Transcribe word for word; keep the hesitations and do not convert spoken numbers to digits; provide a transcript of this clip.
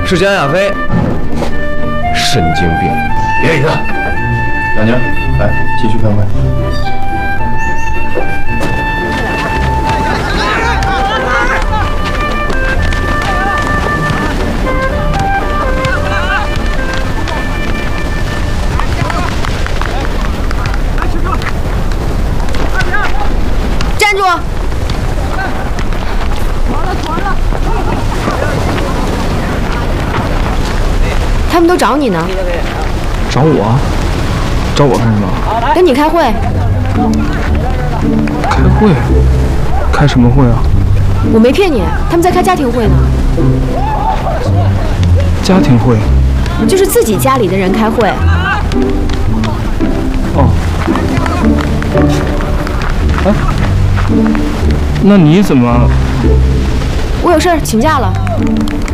是江亚飞，神经病！别理他。 杨宁，来继续开会。 站住！他们都找你呢。 找我？找我干什么？ 跟你开会。 开会？开什么会啊？ 我没骗你，他们在开家庭会呢。 家庭会？ 就是自己家里的人开会。 哦。哎，那你怎么？ 我有事儿请假了。